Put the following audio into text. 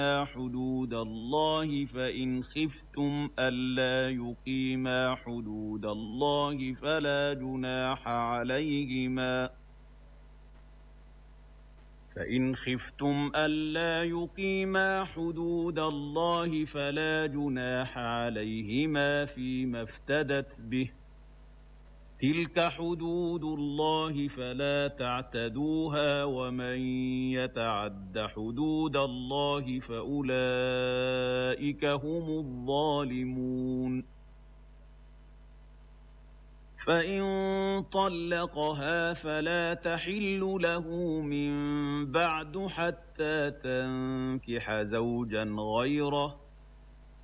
حدود الله فإن خفتم ألا يقيما حدود الله فلا جناح عليهما فيما افتدت به تلك حدود الله فلا تعتدوها ومن يتعد حدود الله فأولئك هم الظالمون فإن طلقها فلا تحل له من بعد حتى تنكح زوجا غيره